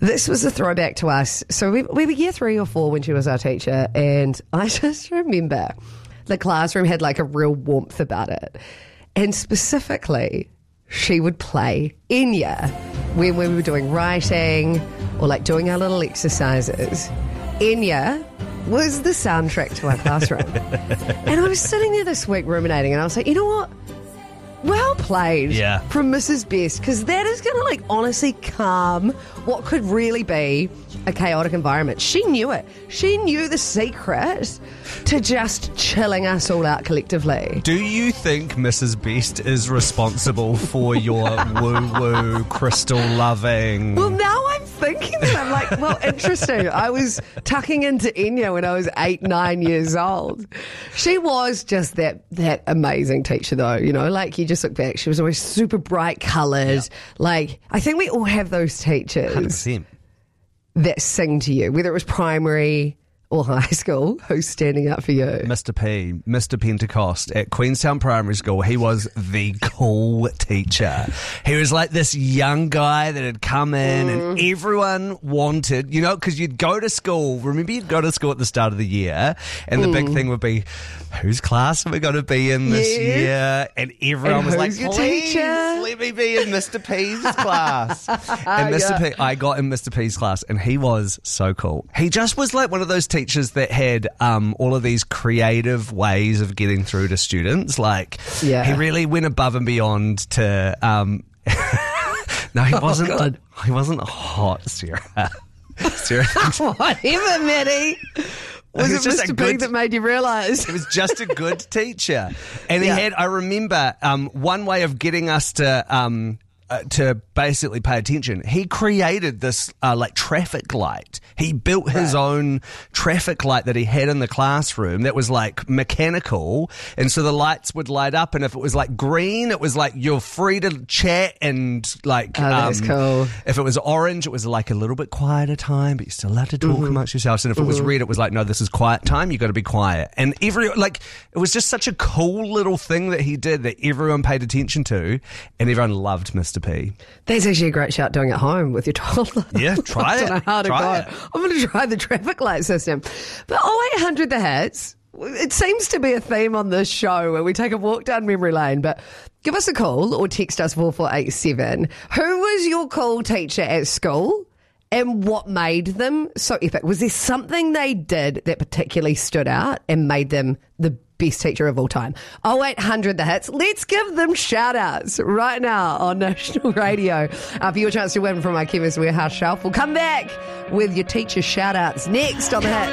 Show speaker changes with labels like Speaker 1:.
Speaker 1: This was a throwback to us. So we were year 3 or 4 when she was our teacher, and I just remember the classroom had like a real warmth about it. And specifically, she would play Enya when we were doing writing or like doing our little exercises. Enya was the soundtrack to our classroom. And I was sitting there this week ruminating, and I was like, you know what? Well played from Mrs. Best, because that is going to like honestly calm what could really be a chaotic environment. She knew it. She knew the secret to just chilling us all out collectively.
Speaker 2: Do you think Mrs. Best is responsible for your woo-woo, crystal-loving...
Speaker 1: Well, now I'm thinking that. I'm like, well, interesting. I was tucking into Enya when I was 8, 9 years old. She was just that amazing teacher, though. You know, like you just look back, she was always super bright coloured. Yeah. Like, I think we all have those teachers
Speaker 2: 100%.
Speaker 1: That sing to you, whether it was primary or high school. Who's standing up for you?
Speaker 2: Mr. P, Mr. Pentecost at Queenstown Primary School. He was the cool teacher. He was like this young guy that had come in and everyone wanted, you know, because you'd go to school. Remember, you'd go to school at the start of the year and the big thing would be, whose class are we going to be in this year? And everyone was like, please, let me be in Mr. P's class. And Mr. P, I got in Mr. P's class and he was so cool. He just was like one of those teachers that had all of these creative ways of getting through to students. Like, he really went above and beyond to... no, he wasn't.
Speaker 1: God.
Speaker 2: He wasn't hot, Sarah. Sarah.
Speaker 1: Whatever, Maddie. Was it just Mr. P that made you realise?
Speaker 2: He was just a good teacher. And he had, I remember, one way of getting us to basically pay attention. He created this like traffic light. He built his own traffic light that he had in the classroom that was like mechanical, and so the lights would light up, and if it was like green, it was like you're free to chat, and like
Speaker 1: that's cool.
Speaker 2: If it was orange, it was like a little bit quieter time, but you're still allowed to talk amongst yourselves. And if it was red, it was like, no, this is quiet time, you got to be quiet. And it was just such a cool little thing that he did that everyone paid attention to, and everyone loved Mr. P.
Speaker 1: That's actually a great shout doing at home with your toddler.
Speaker 2: Yeah, try it.
Speaker 1: I don't know how to
Speaker 2: try
Speaker 1: go.
Speaker 2: it.
Speaker 1: I'm going to try the traffic light system. But 0800 The Hits, it seems to be a theme on this show where we take a walk down memory lane. But give us a call or text us 4487. Who was your cool teacher at school? And what made them so epic? Was there something they did that particularly stood out and made them the best teacher of all time? 0800 The Hits. Let's give them shout-outs right now on National Radio. For your chance to win from our Chemist Warehouse shelf. We'll come back with your teacher shout-outs next on The Hits.